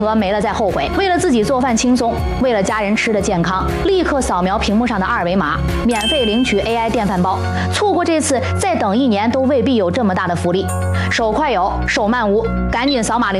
额没了再后悔。为了自己做饭轻松，为了家人吃的健康，立刻扫描屏幕上的二维码，免费领取 AI 电饭煲。错过这次，再等1年都未必有这么大的福利。手快有，手慢无，赶紧扫码领。